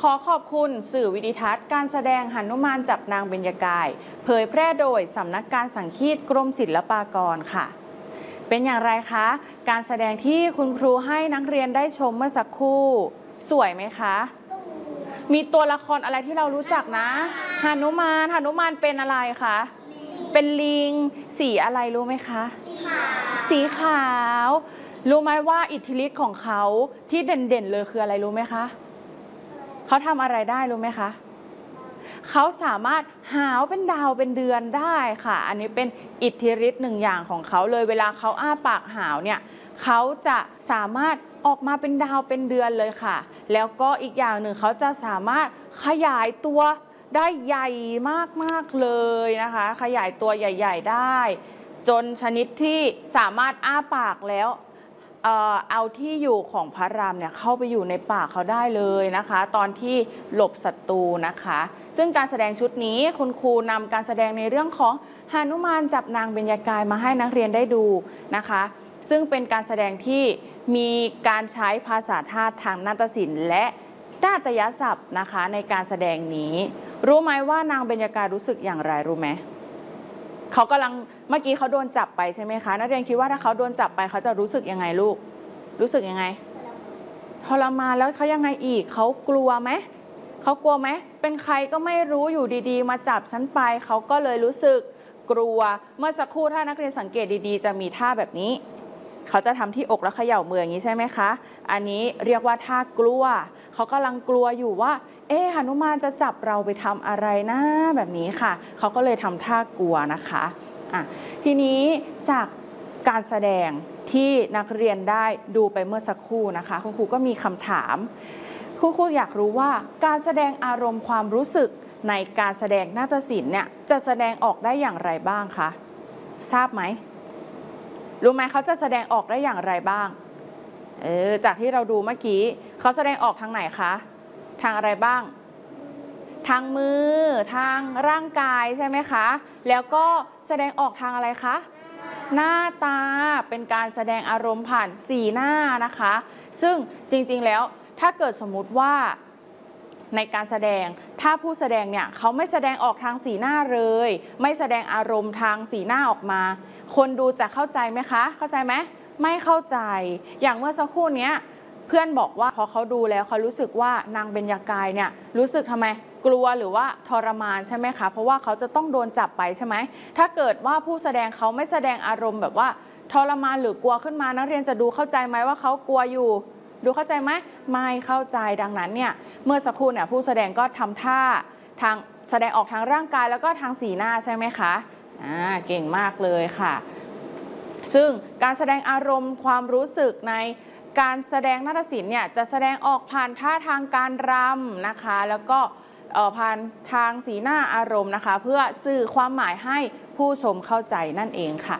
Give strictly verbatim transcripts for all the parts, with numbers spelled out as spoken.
ขอขอบคุณสื่อวิดิทัศน์การแสดงหนุมานจับนางเบญจกายเผยแพร่โดยสำนักการสังคีตกรมศิลปากรค่ะเป็นอย่างไรคะการแสดงที่คุณครูให้นักเรียนได้ชมเมื่อสักครู่สวยไหมคะมีตัวละครอะไรที่เรารู้จักนะหนุมานหนุมานเป็นอะไรคะเป็นลิงสีอะไรรู้ไหมคะสีขาวรู้ไหมว่าอิทธิฤทธิ์ของเขาที่เด่นๆเลยคืออะไรรู้ไหมคะเขาทำอะไรได้รู้ไหมคะเขาสามารถหาวเป็นดาวเป็นเดือนได้ค่ะอันนี้เป็นอิทธิฤทธิ์หนึ่งอย่างของเขาเลยเวลาเขาอ้าปากหาวเนี่ยเขาจะสามารถออกมาเป็นดาวเป็นเดือนเลยค่ะแล้วก็อีกอย่างหนึ่งเขาจะสามารถขยายตัวได้ใหญ่มากๆเลยนะคะขยายตัวใหญ่ๆได้จนชนิดที่สามารถอ้าปากแล้วเอ่อเอาที่อยู่ของพระรามเนี่ยเข้าไปอยู่ในปากเขาได้เลยนะคะตอนที่หลบศัตรูนะคะซึ่งการแสดงชุดนี้คุณครูนำการแสดงในเรื่องของหนุมานจับนางเบญจกายมาให้นักเรียนได้ดูนะคะซึ่งเป็นการแสดงที่มีการใช้ภาษาธาตุทางนาฏศิลป์และนาฏยศัพท์นะคะในการแสดงนี้รู้ไหมว่านางเบญจกายรู้สึกอย่างไรรู้ไหมเขากำลังเมื่อกี้เขาโดนจับไปใช่ไหมคะนักเรียนคิดว่าถ้าเขาโดนจับไปเขาจะรู้สึกยังไงลูกรู้สึกยังไงทรมานแล้วเขายังไงอีกเขากลัวไหมเขากลัวไหมเป็นใครก็ไม่รู้อยู่ดีๆมาจับฉันไปเขาก็เลยรู้สึกกลัวเมื่อสักครู่ถ้านักเรียนสังเกตดีๆจะมีท่าแบบนี้เขาจะทำที่อกแล้วเขย่ามืออย่างนี้ใช่ไหมคะอันนี้เรียกว่าท่ากลัวเขากำลังกลัวอยู่ว่าเอ๊ะหนุมานจะจับเราไปทำอะไรนะแบบนี้ค่ะเขาก็เลยทำท่ากลัวนะคะอ่ะทีนี้จากการแสดงที่นักเรียนได้ดูไปเมื่อสักครู่นะคะคุณครูก็มีคำถามคุณครูอยากรู้ว่าการแสดงอารมณ์ความรู้สึกในการแสดงนาฏศิลป์เนี่ยจะแสดงออกได้อย่างไรบ้างคะทราบไหมรู้ไหมเขาจะแสดงออกได้อย่างไรบ้างเออจากที่เราดูเมื่อกี้เขาแสดงออกทางไหนคะทางอะไรบ้างทางมือทางร่างกายใช่ไหมคะแล้วก็แสดงออกทางอะไรคะหน้าตาเป็นการแสดงอารมณ์ผ่านสีหน้านะคะซึ่งจริงๆแล้วถ้าเกิดสมมุติว่าในการแสดงถ้าผู้แสดงเนี่ยเขาไม่แสดงออกทางสีหน้าเลยไม่แสดงอารมณ์ทางสีหน้าออกมาคนดูจะเข้าใจไหมคะเข้าใจไหมไม่เข้าใจอย่างเมื่อสักครู่นี้เพื่อนบอกว่าพอเขาดูแล้วเขารู้สึกว่านางเบญจกายเนี่ยรู้สึกทำไมกลัวหรือว่าทรมานใช่ไหมคะเพราะว่าเขาจะต้องโดนจับไปใช่ไหมถ้าเกิดว่าผู้แสดงเขาไม่แสดงอารมณ์แบบว่าทรมานหรือกลัวขึ้นมานักเรียนจะดูเข้าใจไหมว่าเขากลัวอยู่ดูเข้าใจไหมไม่เข้าใจดังนั้นเนี่ยเมื่อสักครู่เนี่ยผู้แสดงก็ทำท่าทางแสดงออกทางร่างกายแล้วก็ทางสีหน้าใช่ไหมคะอ่าเก่งมากเลยค่ะซึ่งการแสดงอารมณ์ความรู้สึกในการแสดงนาฏศิลป์เนี่ยจะแสดงออกผ่านท่าทางการรำนะคะแล้วก็ผ่านทางสีหน้าอารมณ์นะคะเพื่อสื่อความหมายให้ผู้ชมเข้าใจนั่นเองค่ะ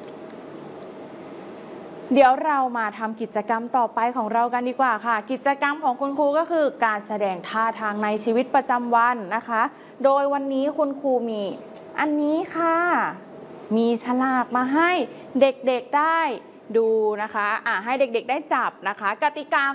เดี๋ยวเรามาทำกิจกรรมต่อไปของเรากันดีกว่าค่ะกิจกรรมของคุณครูก็คือการแสดงท่าทางในชีวิตประจำวันนะคะโดยวันนี้คุณครูมีอันนี้ค่ะมีฉลากมาให้เด็กๆได้ดูนะคะอ่ะให้เด็กๆได้จับนะคะกติกา